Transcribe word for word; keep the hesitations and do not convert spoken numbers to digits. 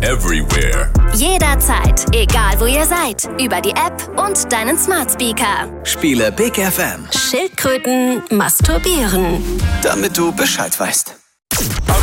everywhere. Jederzeit, egal wo ihr seid. Über die App und deinen Smart Speaker. Spiele Big F M. Schildkröten masturbieren. Damit du Bescheid weißt.